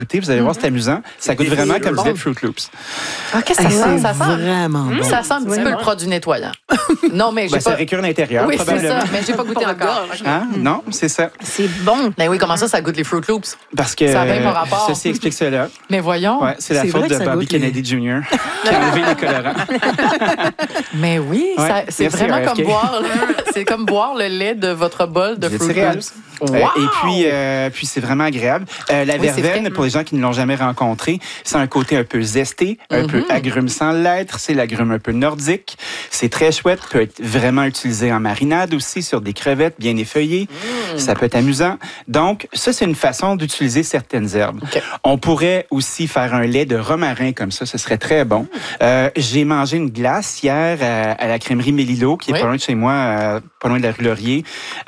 Vous allez voir, c'est amusant. Ça goûte vraiment comme du lait de Fruit Loops. Ah, qu'est-ce que ça sent? Ça sent vraiment bon. Ça sent un petit peu le produit nettoyant. Non, mais j'ai Ça récure l'intérieur, oui, c'est probablement. ça, mais j'ai pas goûté encore. Hein? Non, c'est ça. C'est bon. Ben oui, comment ça goûte les Fruit Loops? Parce que ça a bien pas rapport. Ceci explique cela. Mais voyons. Ouais, c'est la faute de Bobby Kennedy Jr. qui a enlevé les colorants. Mais oui, c'est vraiment comme boire, c'est comme boire le lait de votre bol de Fruit Loops. Wow! Et puis c'est vraiment agréable. La verveine, pour les gens qui ne l'ont jamais rencontré, c'est un côté un peu zesté, un peu agrume sans l'être. C'est l'agrume un peu nordique. C'est très chouette. Peut être vraiment utilisé en marinade aussi, sur des crevettes bien effeuillées. Ça peut être amusant. Donc, ça, c'est une façon d'utiliser certaines herbes. Okay. On pourrait aussi faire un lait de romarin comme ça. Ce serait très bon. J'ai mangé une glace hier à la crèmerie Mélilo, qui est pas loin de chez moi, pas loin de la rue Laurier.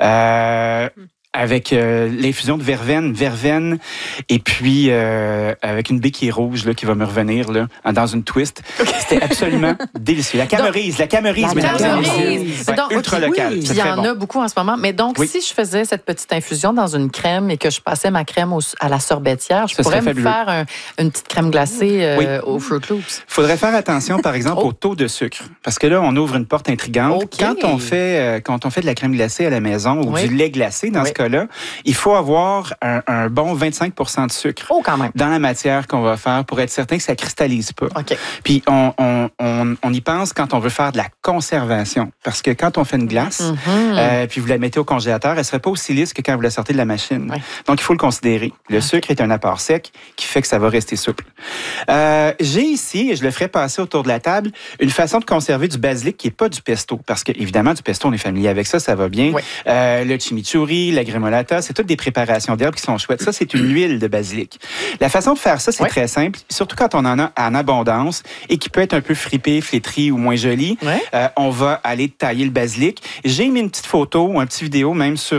Avec l'infusion de verveine, et puis avec une baie qui est rouge là, qui va me revenir là, dans une twist. C'était absolument délicieux. La camerise, donc, ultra locale. Il y en a beaucoup en ce moment. Mais donc, si je faisais cette petite infusion dans une crème et que je passais ma crème à la sorbetière, je pourrais me faire une petite crème glacée aux Fruit Loops. Il faudrait faire attention, par exemple, au taux de sucre. Parce que là, on ouvre une porte intrigante. Okay. Quand on fait de la crème glacée à la maison ou du lait glacé, dans ce cas-là, il faut avoir un bon 25 % de sucre dans la matière qu'on va faire pour être certain que ça ne cristallise pas. Okay. Puis on y pense quand on veut faire de la conservation. Parce que quand on fait une glace, puis vous la mettez au congélateur, elle ne serait pas aussi lisse que quand vous la sortez de la machine. Oui. Donc, il faut le considérer. Le sucre est un apport sec qui fait que ça va rester souple. J'ai ici, et je le ferai passer autour de la table, une façon de conserver du basilic qui n'est pas du pesto. Parce que, évidemment, du pesto, on est familier avec ça, ça va bien. Oui. Le chimichurri, la gremolata, c'est toutes des préparations d'herbes qui sont chouettes. Ça, c'est une huile de basilic. La façon de faire ça, c'est très simple, surtout quand on en a en abondance et qui peut être un peu fripé, flétri ou moins joli. On va aller tailler le basilic. J'ai mis une petite photo ou une petite vidéo même sur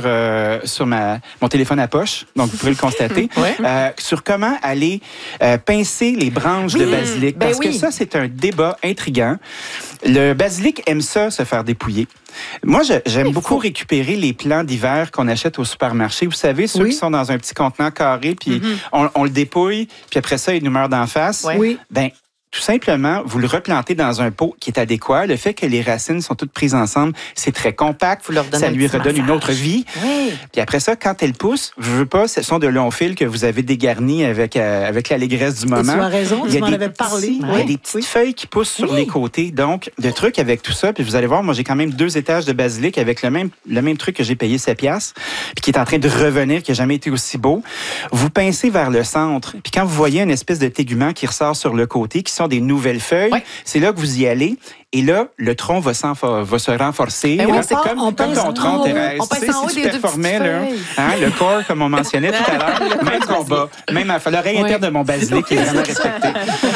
mon téléphone à poche, donc vous pouvez le constater, sur comment aller pincer les branches de basilic. Parce que ça, c'est un débat intriguant. Le basilic aime ça, se faire dépouiller. Moi, j'aime beaucoup récupérer les plants d'hiver qu'on achète au supermarché. Vous savez, ceux qui sont dans un petit contenant carré, puis on le dépouille, puis après ça, il nous meurt d'en face. Ben, tout simplement, vous le replantez dans un pot qui est adéquat. Le fait que les racines sont toutes prises ensemble, c'est très compact. Ça lui redonne une autre vie. Puis après ça, quand elle pousse, je veux pas, ce sont de longs fils que vous avez dégarnis avec l'allégresse du moment. Tu as raison, tu m'en avais parlé. Il y a des petites feuilles qui poussent sur les côtés. Donc, le truc avec tout ça, puis vous allez voir, moi, j'ai quand même 2 étages de basilic avec le même truc que j'ai payé 7$, puis qui est en train de revenir, qui n'a jamais été aussi beau. Vous pincez vers le centre. Puis quand vous voyez une espèce de tégument qui ressort sur le côté, qui sont des nouvelles feuilles, c'est là que vous y allez. Et là, le tronc va se renforcer. C'est comme ton tronc, Thérèse. On passe en haut si tu performais, là, le corps, comme on mentionnait tout à l'heure, même combat, même à l'oreille interne de mon basilic qui est vraiment respectée.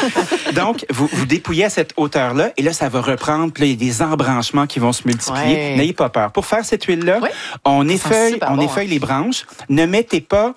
Donc, vous dépouillez à cette hauteur-là, et là, ça va reprendre. Puis là, il y a des embranchements qui vont se multiplier. N'ayez pas peur. Pour faire cette huile-là, on effeuille les branches. Ne mettez pas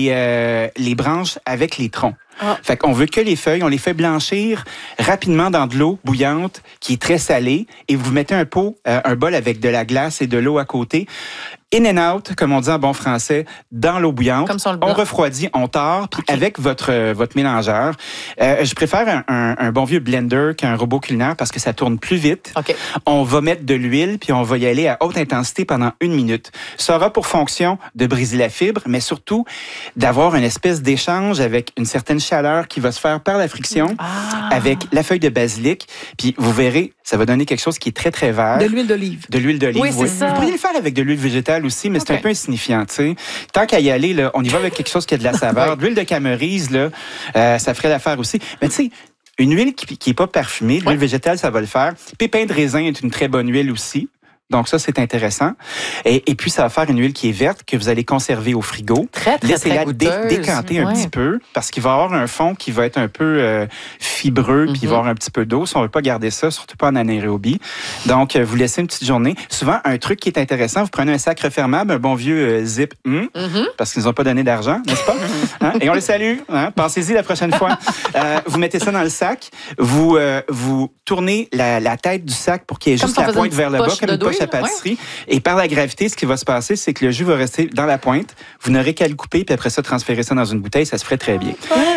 les branches avec les troncs. Fait qu'on veut que les feuilles, on les fait blanchir rapidement dans de l'eau bouillante qui est très salée, et vous mettez un bol avec de la glace et de l'eau à côté. In and out, comme on dit en bon français, dans l'eau bouillante. On refroidit, on tord, puis avec votre mélangeur. Je préfère un bon vieux blender qu'un robot culinaire parce que ça tourne plus vite. On va mettre de l'huile, puis on va y aller à haute intensité pendant 1 minute. Ça aura pour fonction de briser la fibre, mais surtout d'avoir une espèce d'échange avec une certaine chaleur qui va se faire par la friction avec la feuille de basilic. Puis vous verrez, ça va donner quelque chose qui est très, très vert. De l'huile d'olive. De l'huile d'olive, oui. C'est ça. Vous pourriez le faire avec de l'huile végétale aussi, mais c'est un peu insignifiant, tu sais. Tant qu'à y aller, là, on y va avec quelque chose qui a de la saveur. De l'huile de camerise, là, ça ferait l'affaire aussi. Mais tu sais, une huile qui n'est pas parfumée, l'huile végétale, ça va le faire. Pépin de raisin est une très bonne huile aussi. Donc ça, c'est intéressant. Et puis, ça va faire une huile qui est verte, que vous allez conserver au frigo. Laissez-la décanter un petit peu, parce qu'il va y avoir un fond qui va être un peu fibreux, puis il va y avoir un petit peu d'eau. Si on ne veut pas garder ça, surtout pas en anaérobie. Donc, vous laissez une petite journée. Souvent, un truc qui est intéressant, vous prenez un sac refermable, un bon vieux zip, parce qu'ils nous ont pas donné d'argent, n'est-ce pas? Et on les salue. Pensez-y la prochaine fois. Vous mettez ça dans le sac. Vous tournez la tête du sac pour qu'il y ait juste la pointe vers le bas, comme une poche planche à pâtisserie. Et par la gravité, ce qui va se passer, c'est que le jus va rester dans la pointe. Vous n'aurez qu'à le couper, puis après ça, transférer ça dans une bouteille. Ça se ferait très bien.